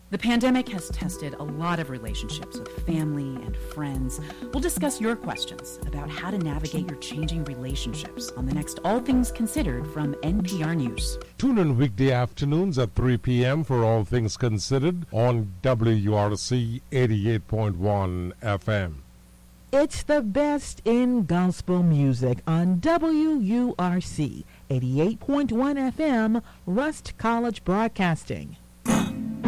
The pandemic has tested a lot of relationships with family and friends. We'll discuss your questions about how to navigate your changing relationships on the next All Things Considered from NPR News. Tune in weekday afternoons at 3 p.m. for All Things Considered on WURC 88.1 FM. It's the best in gospel music on WURC 88.1 FM, Rust College Broadcasting.